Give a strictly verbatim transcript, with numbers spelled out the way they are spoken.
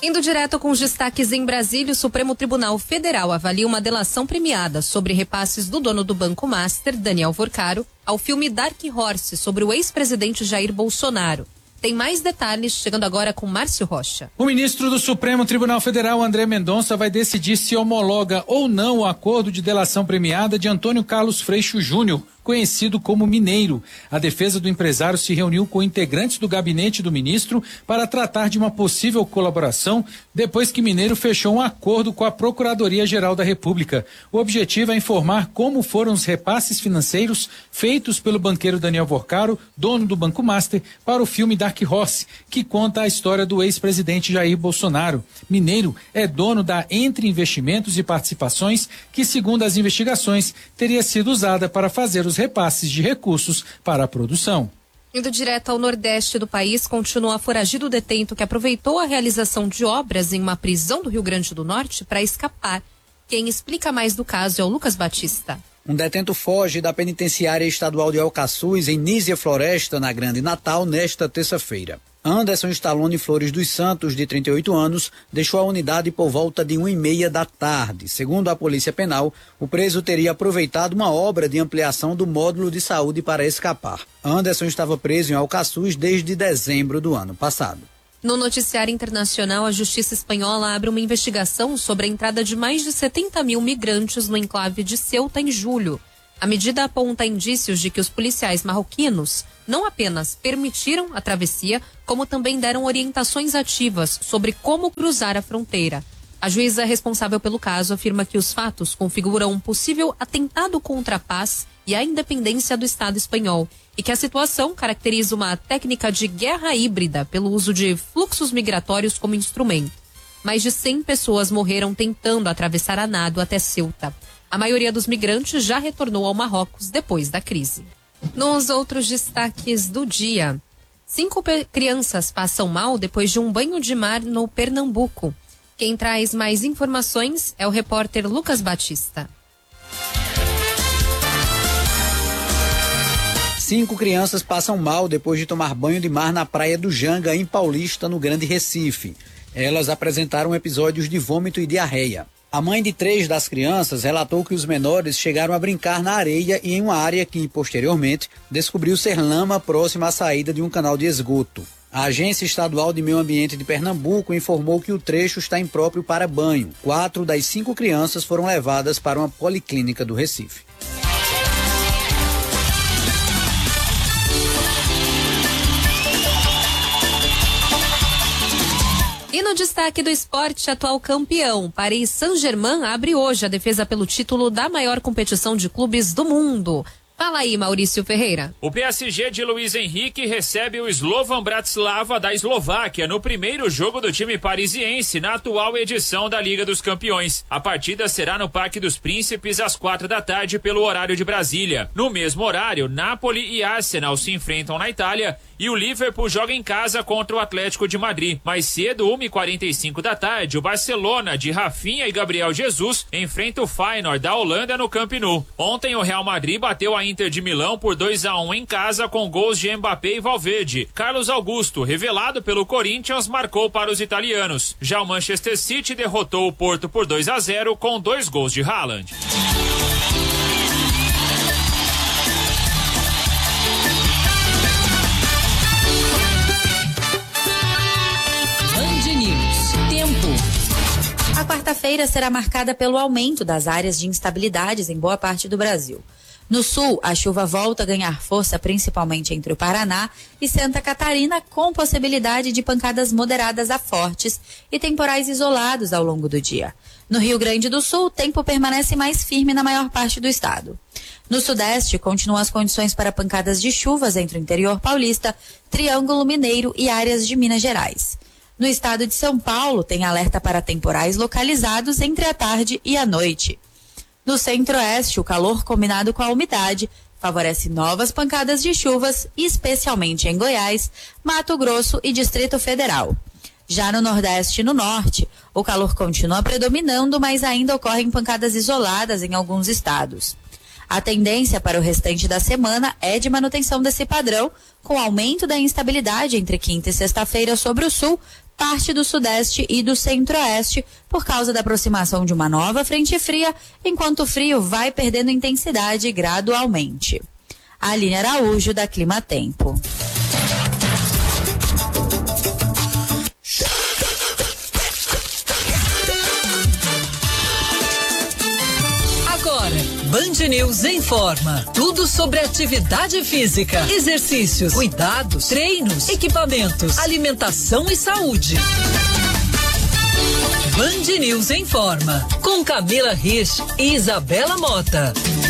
Indo direto com os destaques em Brasília, o Supremo Tribunal Federal avalia uma delação premiada sobre repasses do dono do Banco Master, Daniel Vorcaro, ao filme Dark Horse sobre o ex-presidente Jair Bolsonaro. Tem mais detalhes, chegando agora com Márcio Rocha. O ministro do Supremo Tribunal Federal, André Mendonça, vai decidir se homologa ou não o acordo de delação premiada de Antônio Carlos Freixo Júnior, conhecido como Mineiro. A defesa do empresário se reuniu com integrantes do gabinete do ministro para tratar de uma possível colaboração depois que Mineiro fechou um acordo com a Procuradoria-Geral da República. O objetivo é informar como foram os repasses financeiros feitos pelo banqueiro Daniel Vorcaro, dono do Banco Master, para o filme Dark Horse, que conta a história do ex-presidente Jair Bolsonaro. Mineiro é dono da Entre Investimentos e Participações, que, segundo as investigações, teria sido usada para fazer os repasses de recursos para a produção. Indo direto ao nordeste do país, continua foragido detento que aproveitou a realização de obras em uma prisão do Rio Grande do Norte para escapar. Quem explica mais do caso é o Lucas Batista. Um detento foge da penitenciária estadual de Alcaçuz, em Nísia Floresta, na Grande Natal, nesta terça-feira. Anderson Stallone Flores dos Santos, de trinta e oito anos, deixou a unidade por volta de uma e meia da tarde. Segundo a Polícia Penal, o preso teria aproveitado uma obra de ampliação do módulo de saúde para escapar. Anderson estava preso em Alcaçuz desde dezembro do ano passado. No noticiário internacional, a Justiça Espanhola abre uma investigação sobre a entrada de mais de setenta mil migrantes no enclave de Ceuta em julho. A medida aponta indícios de que os policiais marroquinos não apenas permitiram a travessia, como também deram orientações ativas sobre como cruzar a fronteira. A juíza responsável pelo caso afirma que os fatos configuram um possível atentado contra a paz e a independência do Estado espanhol e que a situação caracteriza uma técnica de guerra híbrida pelo uso de fluxos migratórios como instrumento. Mais de cem pessoas morreram tentando atravessar a nado até Ceuta. A maioria dos migrantes já retornou ao Marrocos depois da crise. Nos outros destaques do dia, cinco crianças passam mal depois de um banho de mar no Pernambuco. Quem traz mais informações é o repórter Lucas Batista. Cinco crianças passam mal depois de tomar banho de mar na praia do Janga, em Paulista, no Grande Recife. Elas apresentaram episódios de vômito e diarreia. A mãe de três das crianças relatou que os menores chegaram a brincar na areia e em uma área que, posteriormente, descobriu ser lama próxima à saída de um canal de esgoto. A Agência Estadual de Meio Ambiente de Pernambuco informou que o trecho está impróprio para banho. Quatro das cinco crianças foram levadas para uma policlínica do Recife. E no destaque do esporte, atual campeão, Paris Saint-Germain abre hoje a defesa pelo título da maior competição de clubes do mundo. Fala aí, Maurício Ferreira. O P S G de Luiz Henrique recebe o Slovan Bratislava da Eslováquia no primeiro jogo do time parisiense na atual edição da Liga dos Campeões. A partida será no Parque dos Príncipes às quatro da tarde pelo horário de Brasília. No mesmo horário, Napoli e Arsenal se enfrentam na Itália e o Liverpool joga em casa contra o Atlético de Madrid. Mais cedo, uma e quarenta e cinco da tarde, o Barcelona de Rafinha e Gabriel Jesus enfrenta o Feyenoord da Holanda no Camp Nou. Ontem o Real Madrid bateu a Inter de Milão por dois a um em casa com gols de Mbappé e Valverde. Carlos Augusto, revelado pelo Corinthians, marcou para os italianos. Já o Manchester City derrotou o Porto por dois a zero com dois gols de Haaland. A quarta-feira será marcada pelo aumento das áreas de instabilidades em boa parte do Brasil. No sul, a chuva volta a ganhar força principalmente entre o Paraná e Santa Catarina, com possibilidade de pancadas moderadas a fortes e temporais isolados ao longo do dia. No Rio Grande do Sul, o tempo permanece mais firme na maior parte do estado. No sudeste, continuam as condições para pancadas de chuvas entre o interior paulista, Triângulo Mineiro e áreas de Minas Gerais. No estado de São Paulo, tem alerta para temporais localizados entre a tarde e a noite. No centro-oeste, o calor combinado com a umidade favorece novas pancadas de chuvas, especialmente em Goiás, Mato Grosso e Distrito Federal. Já no nordeste e no norte, o calor continua predominando, mas ainda ocorrem pancadas isoladas em alguns estados. A tendência para o restante da semana é de manutenção desse padrão, com aumento da instabilidade entre quinta e sexta-feira sobre o sul, parte do sudeste e do centro-oeste por causa da aproximação de uma nova frente fria, enquanto o frio vai perdendo intensidade gradualmente. Aline Araújo, da Clima Tempo. Agora, Band News informa tudo sobre atividade física, exercícios, cuidados, treinos, equipamentos, alimentação e saúde. Band News informa com Camila Rich e Isabela Mota.